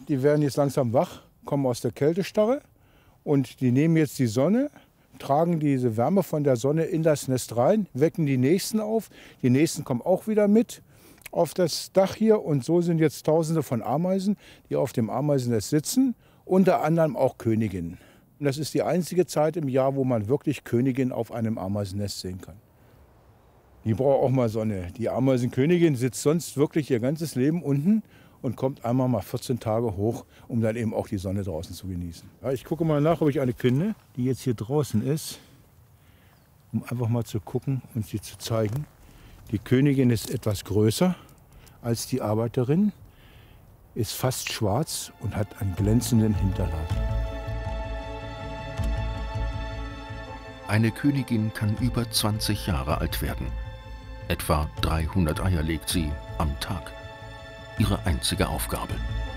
Die werden jetzt langsam wach, kommen aus der Kältestarre und die nehmen jetzt die Sonne, tragen diese Wärme von der Sonne in das Nest rein, wecken die Nächsten auf. Die Nächsten kommen auch wieder mit auf das Dach hier und so sind jetzt Tausende von Ameisen, die auf dem Ameisennest sitzen, unter anderem auch Königinnen. Und das ist die einzige Zeit im Jahr, wo man wirklich Königinnen auf einem Ameisennest sehen kann. Die braucht auch mal Sonne. Die Ameisenkönigin sitzt sonst wirklich ihr ganzes Leben unten und kommt einmal mal 14 Tage hoch, um dann eben auch die Sonne draußen zu genießen. Ja, ich gucke mal nach, ob ich eine finde, die jetzt hier draußen ist, um einfach mal zu gucken und sie zu zeigen. Die Königin ist etwas größer als die Arbeiterin, ist fast schwarz und hat einen glänzenden Hinterleib. Eine Königin kann über 20 Jahre alt werden. Etwa 300 Eier legt sie am Tag. Ihre einzige Aufgabe.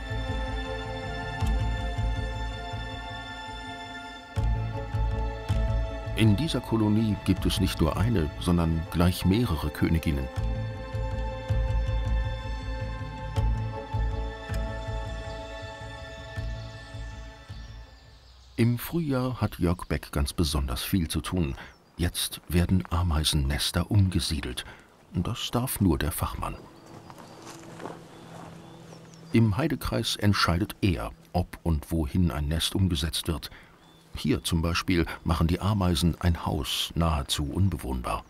In dieser Kolonie gibt es nicht nur eine, sondern gleich mehrere Königinnen. Im Frühjahr hat Jörg Beck ganz besonders viel zu tun. Jetzt werden Ameisennester umgesiedelt. Das darf nur der Fachmann. Im Heidekreis entscheidet er, ob und wohin ein Nest umgesetzt wird. Hier zum Beispiel machen die Ameisen ein Haus nahezu unbewohnbar.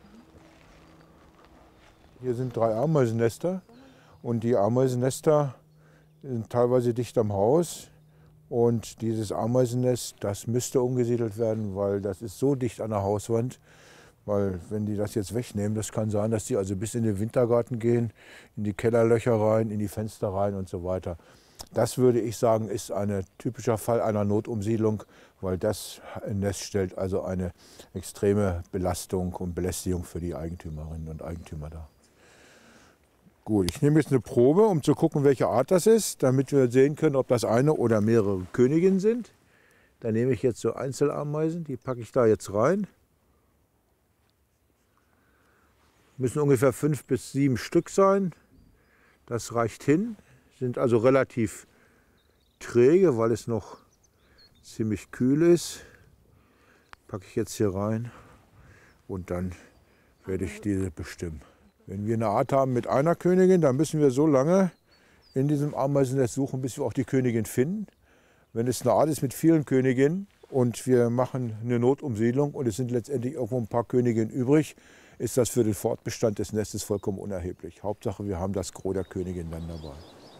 Hier sind 3 Ameisennester und die Ameisennester sind teilweise dicht am Haus. Und dieses Ameisennest, das müsste umgesiedelt werden, weil das ist so dicht an der Hauswand. Weil wenn die das jetzt wegnehmen, das kann sein, dass die also bis in den Wintergarten gehen, in die Kellerlöcher rein, in die Fenster rein und so weiter. Das würde ich sagen, ist ein typischer Fall einer Notumsiedlung, weil das Nest stellt also eine extreme Belastung und Belästigung für die Eigentümerinnen und Eigentümer dar. Gut, ich nehme jetzt eine Probe, um zu gucken, welche Art das ist, damit wir sehen können, ob das eine oder mehrere Königinnen sind. Da nehme ich jetzt so Einzelameisen, die packe ich da jetzt rein. Müssen ungefähr 5 bis 7 Stück sein. Das reicht hin. Sind also relativ träge, weil es noch ziemlich kühl ist. Packe ich jetzt hier rein und dann werde ich diese bestimmen. Wenn wir eine Art haben mit einer Königin, dann müssen wir so lange in diesem Ameisennest suchen, bis wir auch die Königin finden. Wenn es eine Art ist mit vielen Königinnen und wir machen eine Notumsiedlung und es sind letztendlich irgendwo ein paar Königinnen übrig, ist das für den Fortbestand des Nestes vollkommen unerheblich. Hauptsache, wir haben das Gros der Königin dann dabei.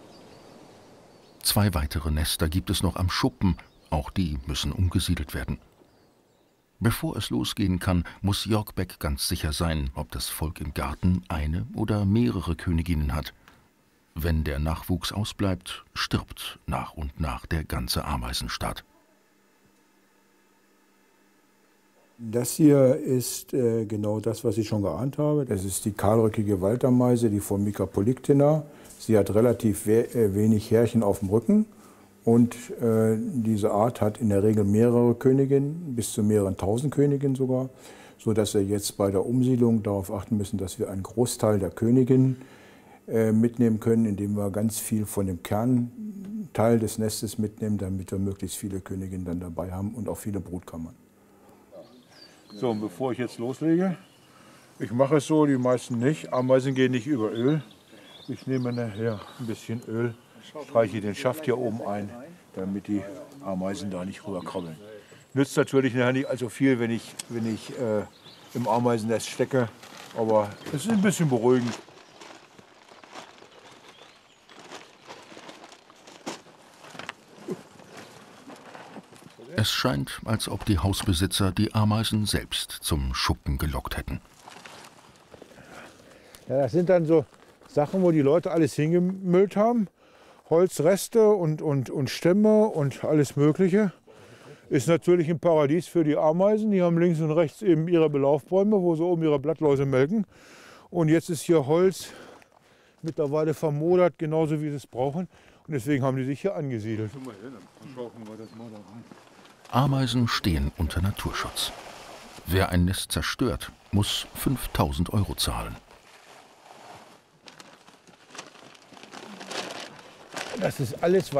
2 weitere Nester gibt es noch am Schuppen. Auch die müssen umgesiedelt werden. Bevor es losgehen kann, muss Jörg Beck ganz sicher sein, ob das Volk im Garten eine oder mehrere Königinnen hat. Wenn der Nachwuchs ausbleibt, stirbt nach und nach der ganze Ameisenstaat. Das hier ist genau das, was ich schon geahnt habe. Das ist die kahlrückige Waldameise, die Formica polyctena. Sie hat relativ wenig Härchen auf dem Rücken. Und diese Art hat in der Regel mehrere Königinnen, bis zu mehreren tausend Königinnen sogar, sodass wir jetzt bei der Umsiedlung darauf achten müssen, dass wir einen Großteil der Königinnen mitnehmen können, indem wir ganz viel von dem Kernteil des Nestes mitnehmen, damit wir möglichst viele Königinnen dann dabei haben und auch viele Brutkammern. So, und bevor ich jetzt loslege, ich mache es so, die meisten nicht. Ameisen gehen nicht über Öl. Ich nehme nachher ein bisschen Öl. Streiche den Schaft hier oben ein, damit die Ameisen da nicht rüberkrabbeln. Nützt natürlich nachher nicht allzu viel, wenn ich im Ameisennest stecke, aber es ist ein bisschen beruhigend. Es scheint, als ob die Hausbesitzer die Ameisen selbst zum Schuppen gelockt hätten. Ja, das sind dann so Sachen, wo die Leute alles hingemüllt haben. Holzreste und Stämme und alles Mögliche. Ist natürlich ein Paradies für die Ameisen. Die haben links und rechts eben ihre Belaufbäume, wo sie oben ihre Blattläuse melken. Und jetzt ist hier Holz mittlerweile vermodert, genauso wie sie es brauchen. Und deswegen haben die sich hier angesiedelt. Ameisen stehen unter Naturschutz. Wer ein Nest zerstört, muss 5.000 € zahlen. Das ist alles